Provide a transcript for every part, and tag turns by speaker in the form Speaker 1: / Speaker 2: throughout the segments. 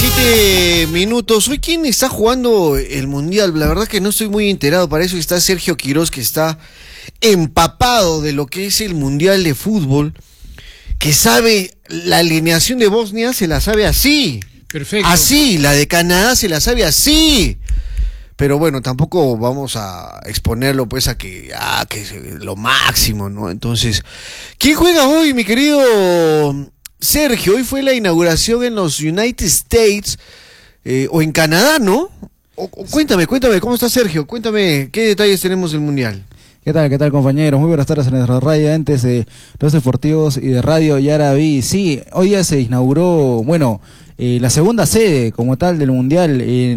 Speaker 1: 17 minutos. Hoy, ¿quién está jugando el Mundial? La verdad que no estoy muy enterado. Para eso está Sergio Quirós, que está empapado de lo que es el Mundial de Fútbol, que sabe la alineación de Bosnia, se la sabe así.
Speaker 2: Perfecto.
Speaker 1: Así, la de Canadá se la sabe así. Pero bueno, tampoco vamos a exponerlo pues a que es lo máximo, ¿no? Entonces, ¿quién juega hoy, mi querido Sergio? Hoy fue la inauguración en los United States, o en Canadá, ¿no? Cuéntame, ¿cómo está Sergio? Cuéntame, ¿qué detalles tenemos del Mundial?
Speaker 3: ¿Qué tal, compañeros? Muy buenas tardes a nuestra radio, antes de los deportivos y de Radio Yaraví. Sí, hoy ya se inauguró, la segunda sede como tal del Mundial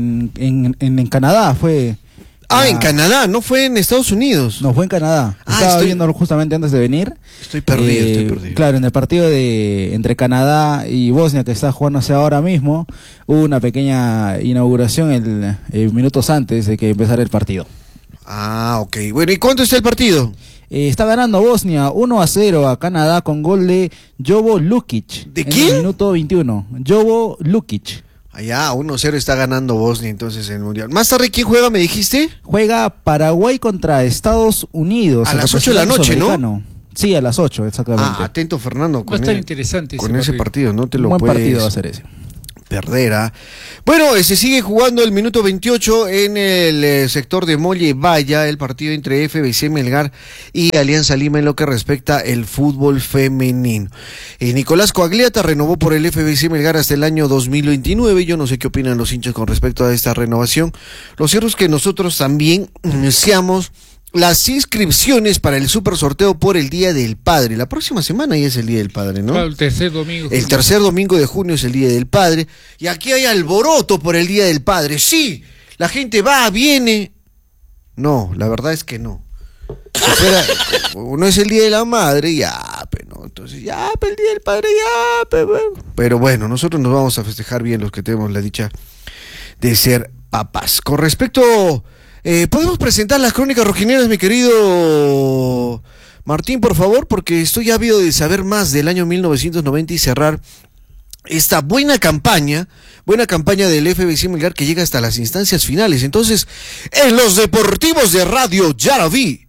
Speaker 3: en Canadá. Fue
Speaker 1: en Canadá, no fue en Estados Unidos.
Speaker 3: No, fue en Canadá. Estaba viéndolo justamente antes de venir.
Speaker 1: Estoy perdido.
Speaker 3: Claro, en el partido entre Canadá y Bosnia, que está jugándose ahora mismo, hubo una pequeña inauguración minutos antes de que empezara el partido.
Speaker 1: Ok. Bueno, ¿y cuánto está el partido?
Speaker 3: Está ganando Bosnia 1-0 a Canadá con gol de Jovo Lukic.
Speaker 1: ¿De quién?
Speaker 3: En el minuto 21. Jovo Lukic.
Speaker 1: Allá, 1-0 está ganando Bosnia entonces en el Mundial. Más tarde, ¿quién juega, me dijiste?
Speaker 3: Juega Paraguay contra Estados Unidos.
Speaker 1: A las 8 de la noche, ¿no?
Speaker 3: Sí, a las 8, exactamente.
Speaker 1: Atento, Fernando.
Speaker 2: Va a estar interesante
Speaker 1: con ese partido. No te lo
Speaker 3: puedes...
Speaker 1: Buen
Speaker 3: partido va a ser ese.
Speaker 1: Perder. Bueno, se sigue jugando el minuto 28 en el sector de Molle Valla, el partido entre FBC Melgar y Alianza Lima en lo que respecta el fútbol femenino. Nicolás Coagliata renovó por el FBC Melgar hasta el año 2029. Yo no sé qué opinan los hinchas con respecto a esta renovación. Lo cierto es que nosotros también iniciamos las inscripciones para el super sorteo por el Día del Padre. La próxima semana ya es el Día del Padre, ¿no?
Speaker 2: Claro, el tercer domingo.
Speaker 1: El tercer domingo de junio es el Día del Padre. Y aquí hay alboroto por el Día del Padre. Sí, la gente va, viene. No, la verdad es que no. No es el Día de la Madre, entonces el Día del Padre, Pero bueno, nosotros nos vamos a festejar bien los que tenemos la dicha de ser papás. Con respecto... ¿podemos presentar las crónicas rojineras, mi querido Martín, por favor? Porque estoy ávido de saber más del año 1990 y cerrar esta buena campaña del FBC Melgar, que llega hasta las instancias finales. Entonces, en los deportivos de Radio Yaraví.